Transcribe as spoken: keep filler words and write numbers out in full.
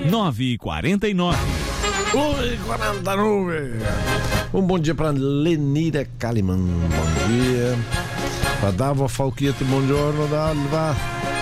nove quarenta e nove. Oi, quarenta e nove. Um bom dia para Lenira Kalimann. Bom dia. Para Davo Falquete, buongiorno Dalva.